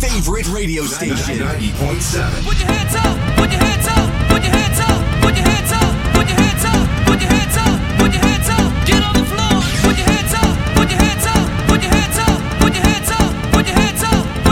favorite radio station. 90.7. Put your hands up.